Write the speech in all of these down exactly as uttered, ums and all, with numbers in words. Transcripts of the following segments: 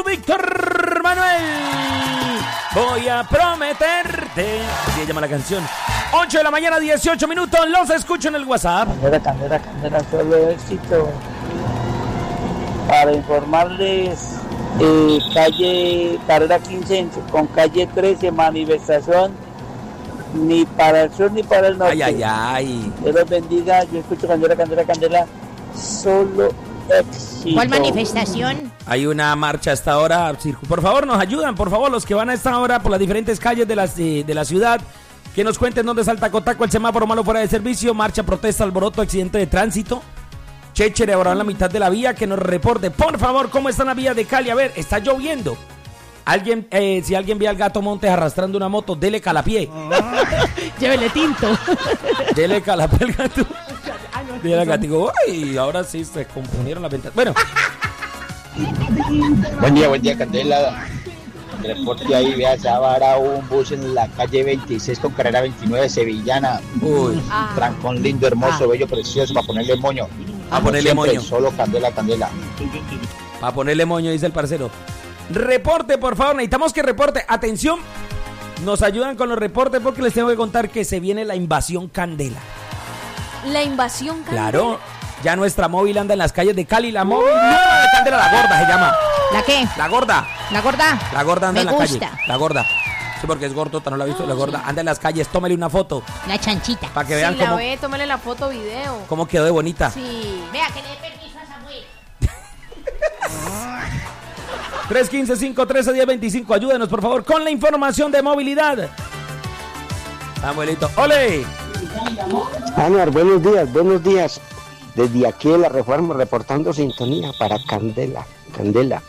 Víctor Manuel, voy a prometerte. Así se llama la canción. ocho de la mañana, dieciocho minutos. Los escucho en el WhatsApp. Candela, candela, candela, solo éxito. Para informarles, eh, calle Carrera quince con calle trece, manifestación ni para el sur ni para el norte. Ay, ay, ay. Dios los bendiga. Yo escucho candela, candela, candela, solo éxito. ¿Cuál manifestación? Hay una marcha a esta hora. Por favor, nos ayudan, por favor, los que van a esta hora por las diferentes calles de, las, de, de la ciudad. Que nos cuenten dónde está el tacotaco, el semáforo malo fuera de servicio, marcha, protesta, alboroto, accidente de tránsito. Chéchere ahora en la mitad de la vía, que nos reporte, por favor, cómo está la vía de Cali. A ver, está lloviendo. Alguien, eh, si alguien ve al Gato Montes arrastrando una moto, dele calapié. Llévele tinto. Dele calapié al gato. Dile al gatico, ay, ahora sí se componieron las ventas. Bueno. Buen día, buen día, Candela. Reporte ahí, vea, se ha varado un bus en la calle veintiséis con carrera veintinueve, Sevillana. Uy. Ah. Trancón lindo, hermoso, Ah. bello, precioso, para ponerle moño. Para ponerle Siempre, moño. Solo Candela, Candela. Para ponerle moño, dice el parcero. Reporte, por favor, necesitamos que reporte. Atención, nos ayudan con los reportes porque les tengo que contar que se viene la invasión Candela. La invasión Candela. Claro, ya nuestra móvil anda en las calles de Cali. La móvil no, la de Candela, la gorda se llama. ¿La qué? La gorda. ¿La gorda? La gorda anda Me en la gusta. calle. La gorda. Sí, porque es gordota, no la ha visto. La gorda anda en las calles, tómele una foto La chanchita. para que Si vean la cómo, ve, tómale la foto video. cómo quedó de bonita. Sí. Vea que le dé permiso a Samuel. tres uno cinco, cinco uno tres, uno cero dos cinco. Ayúdenos, por favor, con la información de movilidad. Samuelito, ¡ole! Anuar, buenos días, buenos días. Desde aquí de la Reforma reportando sintonía para Candela, Candela.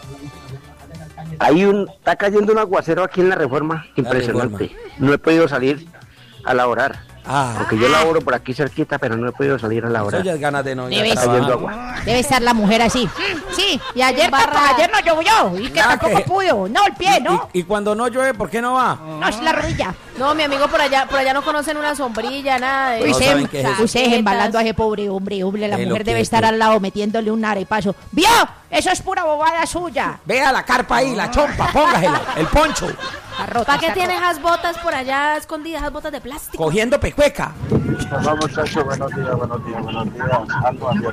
Hay un, está cayendo un aguacero aquí en la Reforma, impresionante. Reforma. No he podido salir a laborar. Ah, Porque yo laboro por aquí cerquita, pero no he podido salir a laborar. eso ya es ganas de no ir a Debes- Está cayendo trabajar. agua. Debe estar la mujer así. Mm, sí, y ayer, Embarrada. papá, ayer no llovió. Y que Ah, tampoco que- pudo. No, el pie, ¿no? Y, y cuando no llueve, ¿por qué no va? No, es la rodilla. No, mi amigo por allá, por allá no conocen una sombrilla, nada de No Uy, saben se, qué es eso. ustedes embalando a ese pobre hombre, hombre. La Es lo mujer que debe es, estar pues. al lado metiéndole un arepazo. ¡Vio! Eso es pura bobada suya. Vea la carpa ahí, la chompa, póngasela, el poncho, Está rota, ¿Para qué está tienes rota. esas botas por allá escondidas, esas botas de plástico? cogiendo pecueca. Hola muchachos, buenos días, buenos días, buenos días. Algo a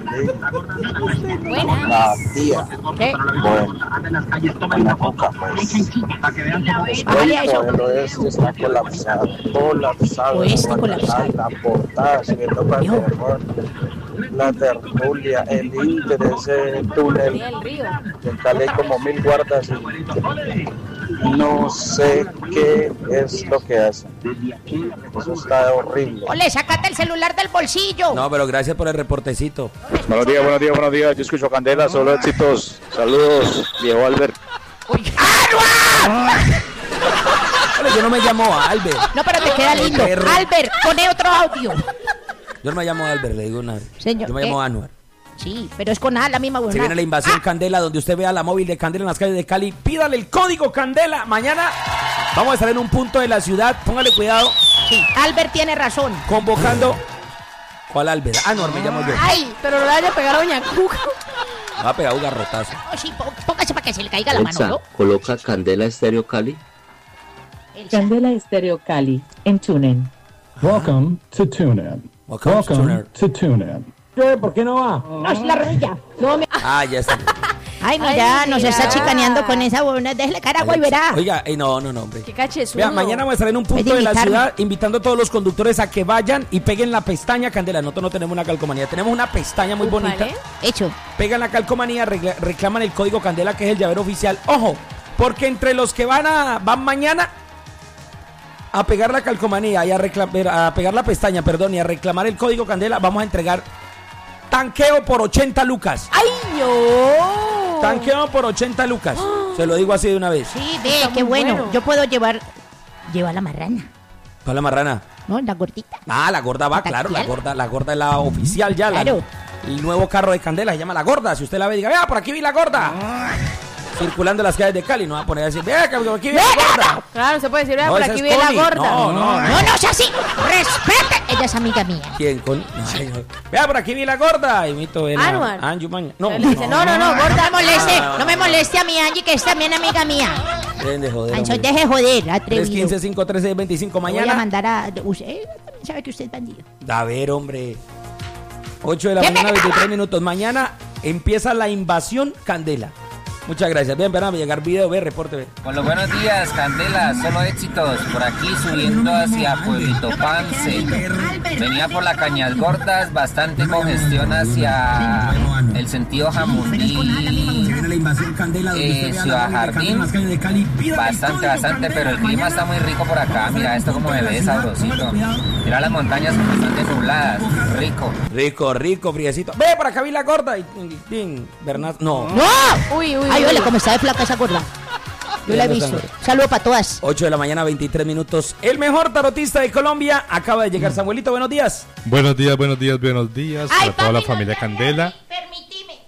Buenas. la tía. ¿Qué? Bueno, en la coca, pues. Hágale a Hoy eso. por el oeste está colapsado, colapsado. Oeste colapsado. La portada, subiendo para Viejo. la tertulia, el Inter, ese Sí, túnel. el río. En Cali hay como mil guardas y no sé qué es lo que hacen. Eso está horrible. Ole, sácate el celular del bolsillo. No, pero gracias por el reportecito. Buenos días, buenos días, buenos días. Yo escucho Candela, solo éxitos. Saludos, viejo Albert. Uy, ¡Anuar! Ole, yo no me llamo Albert. No, pero te queda lindo. Perro. Albert, pone otro audio. Yo no me llamo Albert, le digo una vez. Señor, Yo me llamo ¿qué? Anuar. Sí, pero es con A, la misma buena. Se viene la invasión Candela, donde usted vea la móvil de Candela en las calles de Cali. Pídale el código Candela. Mañana vamos a estar en un punto de la ciudad. Póngale cuidado. Sí, Albert tiene razón. Convocando. ¿Cuál Albert? Anuar me llamo yo. Ay, pero no le vaya a pegar a Doña Cuca. Me va a pegar un garrotazo. Oh, sí, pó- póngase para que se le caiga la mano, ¿no? Coloca Candela Estéreo Cali. Elsa. Candela Estéreo Cali en TuneIn. Welcome to TuneIn. Welcome to TuneIn. to TuneIn. ¿Por qué no va? No, es la rodilla. No, me... Ah, ya está. Ay, mira, Ay, nos mira. está chicaneando con esa buena. Déjale cara agua y verá. Oiga, eh, no, no, no, hombre. Qué cachezudo. Vea, mañana vamos a estar en un punto Puede de la invitarme. ciudad invitando a todos los conductores a que vayan y peguen la pestaña Candela. Nosotros no tenemos una calcomanía, tenemos una pestaña muy Ufale. bonita. Hecho. Pegan la calcomanía, regla- reclaman el código Candela, que es el llavero oficial. Ojo, porque entre los que van a van mañana a pegar la calcomanía y a, recla- a pegar la pestaña, perdón, y a reclamar el código Candela, vamos a entregar tanqueo por ochenta lucas. ¡Ay, no! Tanqueo por ochenta lucas. Se lo digo así de una vez. Sí, ve, Está qué muy bueno. bueno. Yo puedo llevar. Llevar la marrana, ¿Cuál la marrana? ¿no? La gordita. Ah, la gorda va, ¿La claro, la taquial? gorda, la gorda es la oficial ya, la- Claro. el nuevo carro de Candela se llama La Gorda. Si usted la ve, diga, vea, por aquí vi La Gorda. circulando las calles de Cali, no va a poner así, vea que aquí viene la gorda. Claro, se puede decir, vea, No, por esa aquí es viene la Connie. gorda. No, no, No, no sea así. Respete. Ella es amiga mía. ¿Quién? Con... Ay, no. Vea, por aquí viene la gorda. Y mito en Anwar. Anju Maña. No, Le dice, no, no, no, No gorda. me moleste, Ah, no me moleste a mi Angie, que es también amiga mía. Dejen de joder. Ancho, hombre. deje joder, tres atrevido. quince, cinco trece, veinticinco Voy a mañana. mandar a... Usted eh, también sabe que usted es bandido. A ver, hombre. ocho de la ¿Qué mañana, me- veintitrés minutos. Mañana empieza la invasión Candela. Muchas gracias. Bien, espérame, llegar video, ve, reporte, ve. Con los buenos días, Candela, solo éxitos. Por aquí subiendo hacia Pueblito Pance. Venía por la Cañas Gordas, bastante congestión hacia el sentido Jamundí, eh, Ciudad Jardín. Bastante, bastante, pero el clima está muy rico por acá. Mira esto como me ve sabrosito. Mira las montañas como bastante nubladas. Rico. Rico, rico, friecito. Ve, por acá vi la gorda. Y, y- bien, Bernat. No. ¡No! Uy, uy, Ay, uy. ole, como está de flaca esa gorda. Yo la he visto. Saludo para todas. ocho de la mañana, veintitrés minutos. El mejor tarotista de Colombia acaba de llegar. Samuelito, buenos días. Buenos días, buenos días, buenos días Ay, para toda la papi, familia no, Candela. Permitime.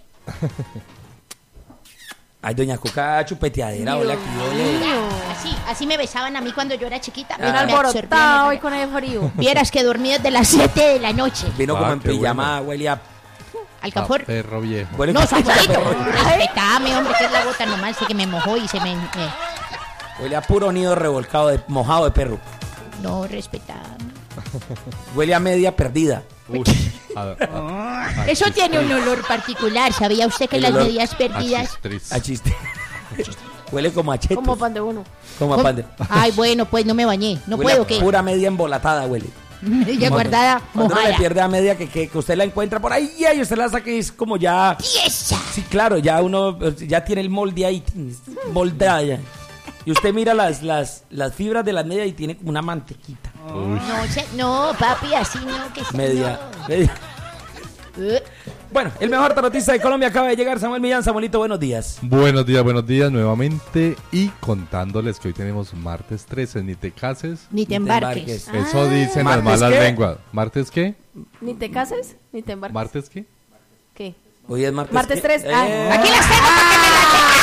Ay, doña Cuca, chupeteadera. Hola, aquí, ole. Así, así me besaban a mí cuando yo era chiquita. Bien Me alborotado absorbían hoy el- con el frío. Vieras que dormí desde las siete de la noche. Vino Ah, como en qué pijama, huele a... Alcanfor. Ah, perro viejo. Huele No, a- Samuelito, respetame, hombre, que es la gota nomás, sé que me mojó y se me... me- Huele a puro nido revolcado, de, mojado de perro. No, respetame. Huele a media perdida. Uy, a- a- a Eso chistris. tiene un olor particular. ¿Sabía usted que El las olor medias A perdidas... chistris. A chiste. Huele como a chetos. Como pan de uno. Como a ¿Cómo? pan de... Ay, bueno, pues no me bañé. No Huele puedo, a ¿qué? pura media embolatada huele. Ya guardada, Cuando uno le mojada. pierde a media que, que, que usted la encuentra por ahí y usted la saca y es como ya... ¡Tiesa! Sí, claro, ya uno eh, ya tiene el molde ahí, moldeada ya. Y usted mira las, las, las fibras de la media y tiene como una mantequita. Uy, No, se- no, papi, así no, que se- Media. no. media. Eh, Bueno, el mejor tarotista de Colombia acaba de llegar, Samuel Millán. Samuelito, buenos días. Buenos días, buenos días nuevamente y contándoles que hoy tenemos martes trece, ni te cases. Ni te embarques. Eso dicen las ¿Martes malas qué? lenguas. ¿Martes qué? Ni te cases, ni te embarques. ¿Martes qué? ¿Qué? Hoy es martes. Martes ¿qué? tres. Eh, Ah. Aquí las tengo para que me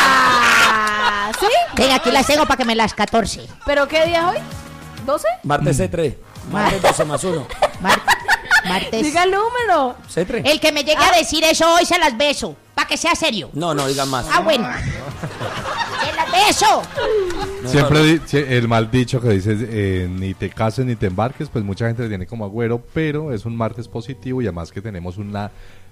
Ah, ¿sí? las... Venga, aquí las tengo para que me las catorce. ¿Pero qué día es hoy? ¿doce? Martes C tres. Martes doce más uno. Mar- martes. Diga el número. C tres. El que me llegue a decir eso hoy se las beso. Para que sea serio. No, no, digan más. Ah, bueno. Se las beso. No, Siempre no. di- si- el mal dicho que dices eh, ni te cases ni te embarques, pues mucha gente le tiene como agüero, pero es un martes positivo y además que tenemos una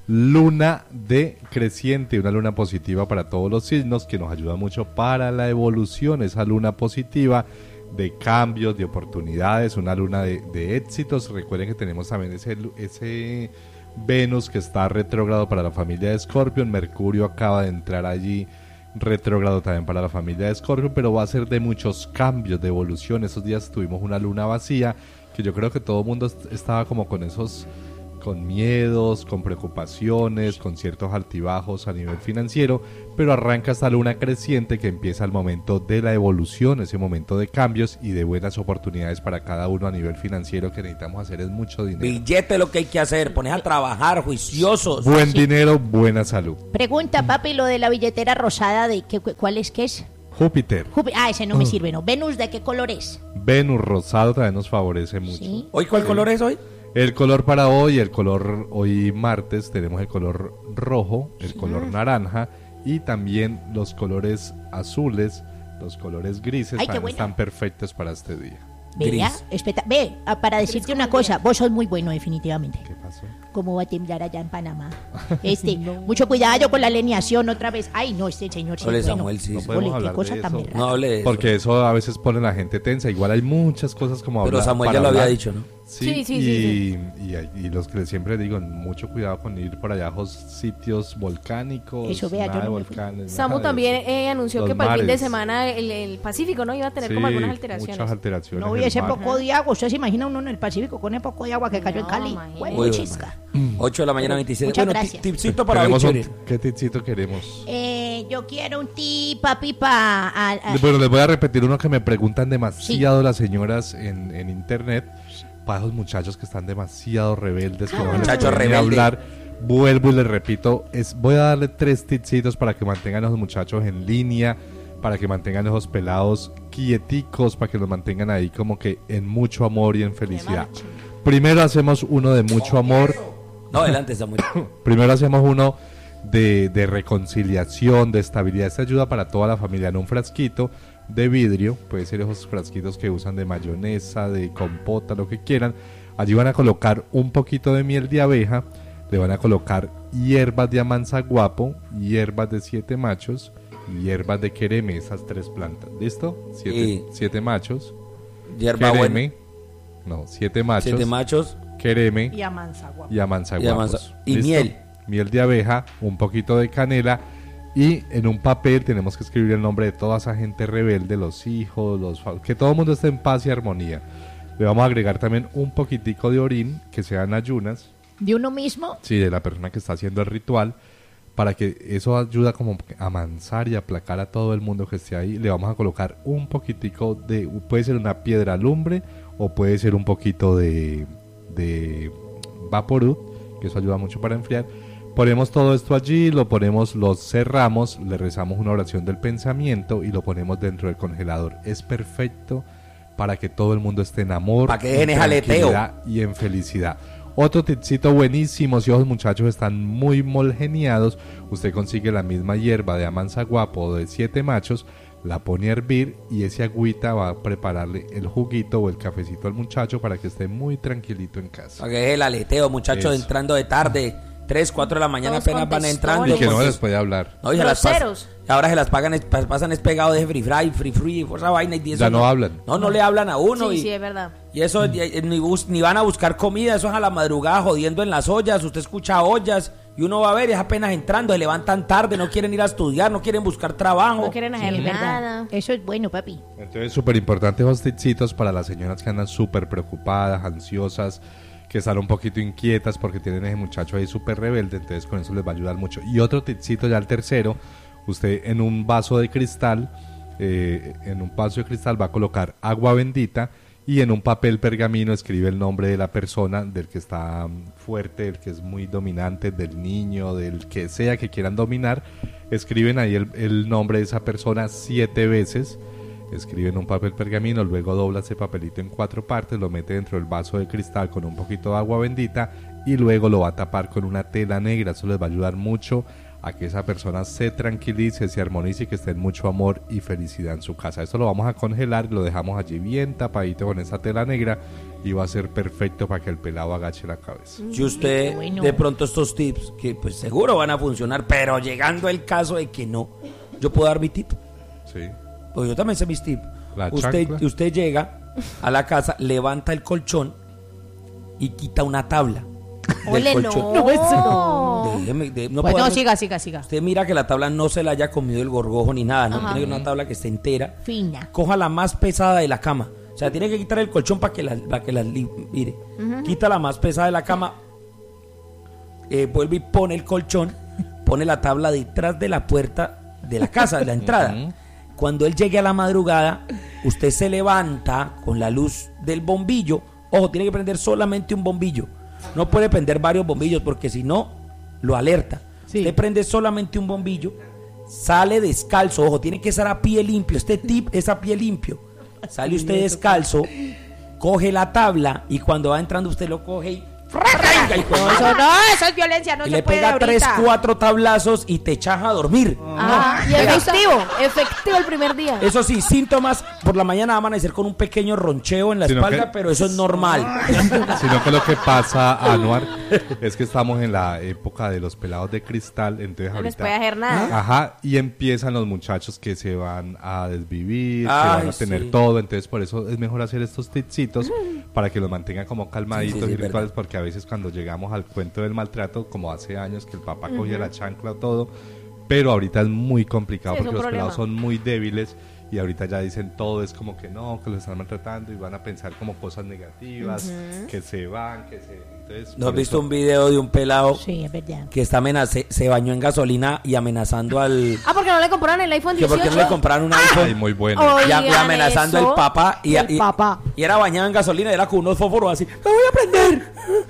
luna de creciente, una luna positiva para todos los signos que nos ayuda mucho para la evolución, esa luna positiva de cambios, de oportunidades, una luna de, de éxitos. Recuerden que tenemos también ese, lu- ese Venus que está retrógrado para la familia de Escorpión, Mercurio acaba de entrar allí retrógrado también para la familia de Escorpio, pero va a ser de muchos cambios, de evolución. Esos días tuvimos una luna vacía, que yo creo que todo el mundo est- estaba como con esos, con miedos, con preocupaciones, con ciertos altibajos a nivel financiero, pero arranca esta luna creciente que empieza el momento de la evolución, ese momento de cambios y de buenas oportunidades para cada uno a nivel financiero. Que necesitamos hacer es mucho dinero. Billete lo que hay que hacer, poner a trabajar, juiciosos. Buen Sí. dinero, buena salud. Pregunta, papi, lo de la billetera rosada, de qué, ¿cuál es que es? Júpiter, Jupi- Ah, ese no me sirve, ¿no? Venus, ¿de qué color es? Venus rosado también nos favorece mucho. Sí. ¿Hoy cuál color es hoy? El color para hoy, el color hoy martes, tenemos el color rojo, el color naranja y también los colores azules, los colores grises, Ay, qué también bueno. están perfectos para este día. Vea, Gris. espeta- ve, ah, para decirte una cosa, vos sos muy bueno definitivamente. ¿Qué pasó? ¿Cómo va a temblar allá en Panamá? Este, mucho cuidado con la alineación otra vez. Ay, no, este señor sí Ole, es bueno. Samuel, sí. No sí. podemos Ole, qué hablar cosa de tan eso. berraca. No hable de eso. Porque eso a veces pone a la gente tensa. Igual hay muchas cosas como Pero hablar. Samuel para ya lo había hablar. dicho, ¿no? Sí, Sí, sí, y, sí, Y, y los que siempre digo, mucho cuidado con ir por allá a esos sitios volcánicos. Eso, vea, nada yo no de me fui. volcanes. Samu nada de también eso. eh, anunció Los que para el fin de mares. semana el, el Pacífico no iba a tener Sí, como algunas alteraciones. muchas alteraciones. No en hubiese el mar. poco de agua. ¿Usted se imagina uno en el Pacífico con el poco de agua que cayó en No, Cali? imagínate. Huevo, Uy, chisca. ocho de la mañana, veintisiete. Muchas Bueno, ti- gracias. tipcito para hoy, Queremos un- chévere. ¿Qué tipcito queremos? Eh, yo quiero un tip, papi, pa... a- a- Bueno, les voy a repetir uno que me preguntan demasiado las señoras en, en internet, para esos muchachos que están demasiado rebeldes, que no les Muchacho pueden ni rebelde. hablar, Vuelvo y les repito, es, voy a darle tres tipsitos para que mantengan a los muchachos en línea, para que mantengan a esos pelados quieticos, para que los mantengan ahí como que en mucho amor y en felicidad. Primero hacemos uno de mucho amor. No, adelante, Samuel. Primero hacemos uno de, de reconciliación, de estabilidad. Esta ayuda para toda la familia en un frasquito de vidrio. Puede ser esos frasquitos que usan de mayonesa, de compota, lo que quieran. Allí van a colocar un poquito de miel de abeja. Le van a colocar hierbas de amanzaguapo, hierbas de siete machos y hierbas de quereme, esas tres plantas. ¿Listo? Siete, y... siete machos. Hierba quereme, no, siete machos. Siete machos. Quereme. Y amanzaguapo. Y amanzaguapos. Y, amanza... y miel. Miel de abeja, un poquito de canela. Y en un papel tenemos que escribir el nombre de toda esa gente rebelde, los hijos, los que todo el mundo esté en paz y armonía. Le vamos a agregar también un poquitico de orín, que sean ayunas. ¿De uno mismo? Sí, de la persona que está haciendo el ritual, para que eso ayuda como a amansar y aplacar a todo el mundo que esté ahí. Le vamos a colocar un poquitico de, puede ser una piedra lumbre o puede ser un poquito de, de Vaporub, que eso ayuda mucho para enfriar. Ponemos todo esto allí, lo ponemos, lo cerramos, le rezamos una oración del pensamiento y lo ponemos dentro del congelador. Es perfecto para que todo el mundo esté en amor, para que dejen en jaleteo y en felicidad. Otro tipcito buenísimo, si los muchachos están muy molgeniados, usted consigue la misma hierba de amanzaguapo o de siete machos, la pone a hervir y ese agüita va a prepararle el juguito o el cafecito al muchacho para que esté muy tranquilito en casa. Para que deje el aleteo, muchachos, Eso. entrando de tarde. tres, cuatro de la mañana Todos apenas van entrando. Y que no les puede hablar. No, y se las pas- Groseros. ahora se las pagan, es- pas- pasan es pegado de free fry, free free, esa vaina y eso Ya no hablan. No, no le hablan a uno. Sí, y, sí, es verdad. y eso y- ni, bus- ni van a buscar comida, eso es a la madrugada jodiendo en las ollas. Usted escucha ollas y uno va a ver, es apenas entrando, se levantan tarde, no quieren ir a estudiar, no quieren buscar trabajo. No quieren hacer Sí, es verdad. nada. Eso es bueno, papi. Entonces, súper importante esos tipsitos para las señoras que andan súper preocupadas, ansiosas, que están un poquito inquietas porque tienen ese muchacho ahí súper rebelde, entonces con eso les va a ayudar mucho. Y otro tipsito ya el tercero, usted en un vaso de cristal, eh, en un vaso de cristal va a colocar agua bendita y en un papel pergamino escribe el nombre de la persona, del que está fuerte, del que es muy dominante, del niño, del que sea que quieran dominar. Escriben ahí el, el nombre de esa persona siete veces. Escriben un papel pergamino, luego dobla ese papelito en cuatro partes, lo mete dentro del vaso de cristal con un poquito de agua bendita y luego lo va a tapar con una tela negra. Eso les va a ayudar mucho a que esa persona se tranquilice, se armonice y que esté en mucho amor y felicidad en su casa. Esto lo vamos a congelar, lo dejamos allí bien tapadito con esa tela negra y va a ser perfecto para que el pelado agache la cabeza. Si usted bueno. de pronto estos tips, que pues seguro van a funcionar, pero llegando el caso de que no, yo puedo dar mi tip. Sí. Pues yo también sé mis tips. La Usted, chancla. usted llega a la casa, levanta el colchón y quita una tabla. del Ole, colchón. no. eso. Déjeme, de- no Pues no, podemos- siga, siga, siga. Usted mira que la tabla no se la haya comido el gorgojo ni nada, no Ajá. tiene una tabla que esté entera. Fina. Coja la más pesada de la cama. O sea, tiene que quitar el colchón para que la, para que la li- mire. Quita la más pesada de la cama. Eh, vuelve y pone el colchón. Pone la tabla detrás de la puerta de la casa, de la entrada. Ujú. Cuando él llegue a la madrugada, usted se levanta con la luz del bombillo. Ojo, tiene que prender solamente un bombillo. No puede prender varios bombillos porque si no, lo alerta. Sí. Usted prende solamente un bombillo, sale descalzo. Ojo, tiene que estar a pie limpio. Este tip es a pie limpio. Sale usted descalzo, coge la tabla y cuando va entrando usted lo coge y... ¡fraca! Y con- No, eso no, eso es violencia, no y se le puede pega ahorita. tres, cuatro tablazos y te echaja a dormir. Ajá. Y efectivo, efectivo el primer día. Eso sí, síntomas, por la mañana va a amanecer con un pequeño roncheo en la Sino espalda, que- pero eso es normal. Sino que lo que pasa, Anuar, es que estamos en la época de los pelados de cristal, entonces No les ahorita... puede hacer nada. Ajá, y empiezan los muchachos que se van a desvivir, que Ay, van a tener sí. todo, entonces por eso es mejor hacer estos tipsitos para que los mantengan como calmaditos Sí, sí, sí, y rituales, verdad. porque a veces cuando llegamos al cuento del maltrato, como hace años que el papá cogía la chancla o todo, pero ahorita es muy complicado Sí, es porque un los pelados problema. son muy débiles y ahorita ya dicen todo es como que no, que los están maltratando y van a pensar como cosas negativas, uh-huh. que se van, que se... Entonces, ¿no has visto un video de un pelado sí, es verdad. que está amenace, se bañó en gasolina y amenazando al... Ah, porque no le compraron el iPhone dieciocho. Que porque no le compraron un iPhone. Ay, muy bueno. Y, y amenazando al papá y, el y, papá. y era bañado en gasolina y era con unos fósforos así, ¡me voy a prender!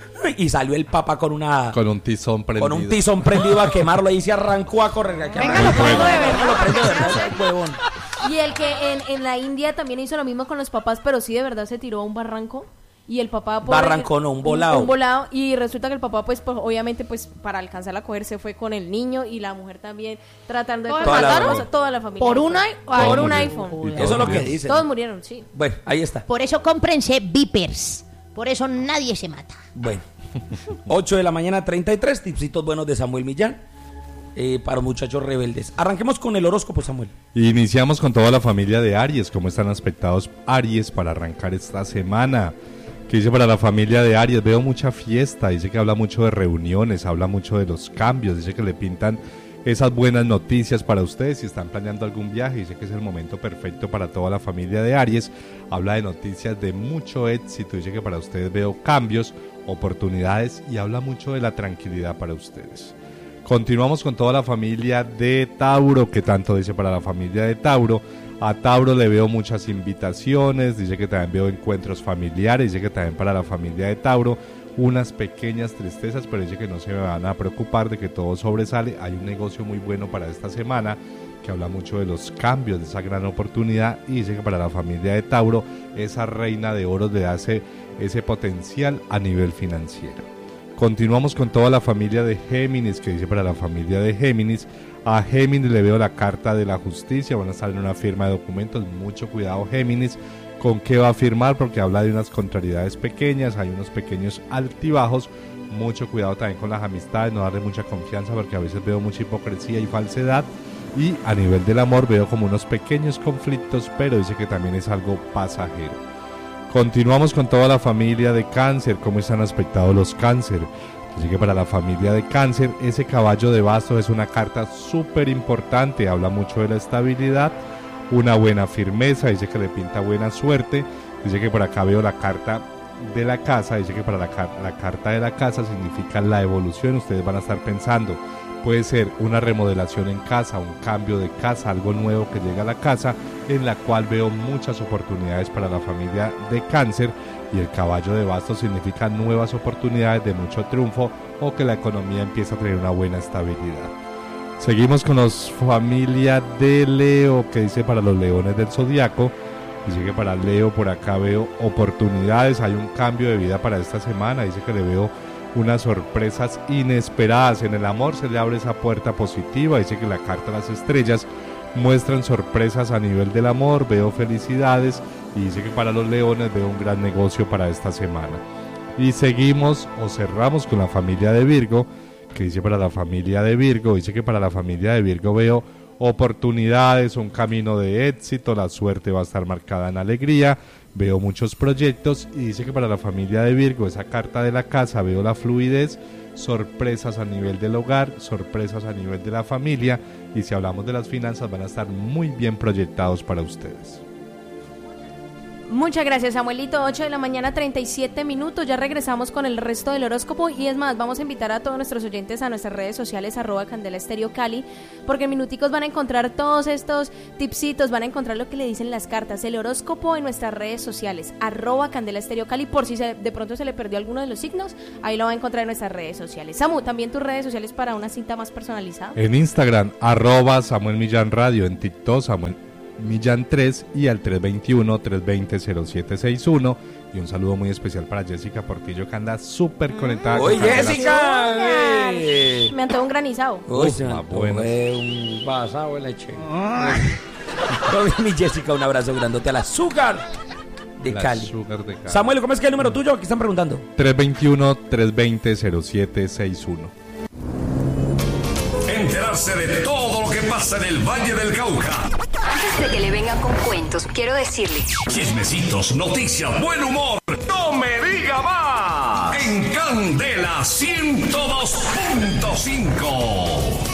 Y salió el papá con una... Con un tizón prendido. Con un tizón prendido a quemarlo y se arrancó a correr. A Venga, lo prendo de verdad. Lo prendo de verdad, huevón. Y el que en, en la India también hizo lo mismo con los papás, pero sí de verdad se tiró a un barranco. Y el papá... Por Barranco, no, un volado. Un, un volado. Y resulta que el papá, pues, pues, obviamente, pues, para alcanzarla a coger, se fue con el niño y la mujer también tratando de... ¿Toda matar la, a toda, toda la familia. ¿Por un, por un iPhone? Eso es lo que dicen. Todos murieron, sí. Bueno, ahí está. Por eso cómprense Vipers. Por eso nadie se mata. Bueno. ocho de la mañana, treinta y tres. Tipsitos buenos de Samuel Millán. Eh, para muchachos rebeldes. Arranquemos con el horóscopo, Samuel. Iniciamos con toda la familia de Aries. ¿Cómo están aspectados Aries para arrancar esta semana? ¿Qué dice para la familia de Aries? Veo mucha fiesta, dice que habla mucho de reuniones, habla mucho de los cambios, dice que le pintan esas buenas noticias para ustedes. Si están planeando algún viaje, dice que es el momento perfecto para toda la familia de Aries. Habla de noticias de mucho éxito, dice que para ustedes veo cambios, oportunidades y habla mucho de la tranquilidad para ustedes. Continuamos con toda la familia de Tauro, que tanto dice para la familia de Tauro. A Tauro le veo muchas invitaciones, dice que también veo encuentros familiares, dice que también para la familia de Tauro unas pequeñas tristezas, pero dice que no se van a preocupar, de que todo sobresale. Hay un negocio muy bueno para esta semana que habla mucho de los cambios, de esa gran oportunidad, y dice que para la familia de Tauro esa reina de oros le hace ese potencial a nivel financiero. Continuamos con toda la familia de Géminis, que dice para la familia de Géminis. A Géminis le veo la carta de la justicia, van a estar en una firma de documentos, mucho cuidado Géminis con qué va a firmar, porque habla de unas contrariedades pequeñas, hay unos pequeños altibajos, mucho cuidado también con las amistades, no darle mucha confianza porque a veces veo mucha hipocresía y falsedad, y a nivel del amor veo como unos pequeños conflictos, pero dice que también es algo pasajero. Continuamos con toda la familia de Cáncer. ¿Cómo están aspectados los Cáncer? Así que para la familia de Cáncer, ese caballo de bastos es una carta súper importante, habla mucho de la estabilidad, una buena firmeza, dice que le pinta buena suerte, dice que por acá veo la carta de la casa, dice que para la, la carta de la casa significa la evolución. Ustedes van a estar pensando, puede ser una remodelación en casa, un cambio de casa, algo nuevo que llega a la casa, en la cual veo muchas oportunidades para la familia de Cáncer, y el caballo de bastos significa nuevas oportunidades de mucho triunfo o que la economía empieza a tener una buena estabilidad. Seguimos con la familia de Leo, que dice para los leones del zodiaco. Dice que para Leo por acá veo oportunidades, hay un cambio de vida para esta semana, dice que le veo unas sorpresas inesperadas. En el amor se le abre esa puerta positiva, dice que la carta de las estrellas muestran sorpresas a nivel del amor, veo felicidades, y dice que para los leones veo un gran negocio para esta semana. Y seguimos o cerramos con la familia de Virgo, que dice para la familia de Virgo, dice que para la familia de Virgo veo oportunidades, un camino de éxito, la suerte va a estar marcada en alegría, veo muchos proyectos, y dice que para la familia de Virgo, esa carta de la casa, veo la fluidez, sorpresas a nivel del hogar, sorpresas a nivel de la familia, y si hablamos de las finanzas van a estar muy bien proyectados para ustedes. Muchas gracias, Samuelito. ocho de la mañana, treinta y siete minutos. Ya regresamos con el resto del horóscopo. Y es más, vamos a invitar a todos nuestros oyentes a nuestras redes sociales, arroba Candela Estéreo Cali, porque en minuticos van a encontrar todos estos tipsitos, van a encontrar lo que le dicen las cartas, el horóscopo en nuestras redes sociales, arroba Candela Estéreo Cali, por si se, de pronto se le perdió alguno de los signos, ahí lo va a encontrar en nuestras redes sociales. Samu, también tus redes sociales para una cinta más personalizada. En Instagram, arroba Samuel Millán Radio, en TikTok, Samuel Millán tres, y al tres veintiuno, tres veinte, cero siete sesenta y uno. Y un saludo muy especial para Jessica Portillo, que anda súper conectada. ¡Uy, Jessica! Uy, me antojó un granizado. Uy, se me antojó un pasado de leche. Mi Jessica, un abrazo grandote a la azúcar de la Cali. Azúcar de Cali. Samuel, ¿cómo es que es el número tuyo? Aquí están preguntando. tres veintiuno, tres veinte, cero siete sesenta y uno. Enterarse de todo lo que pasa en el Valle del Cauca. Antes de que le vengan con cuentos, quiero decirle: chismecitos, noticias, buen humor. ¡No me diga más! En Candela ciento dos punto cinco.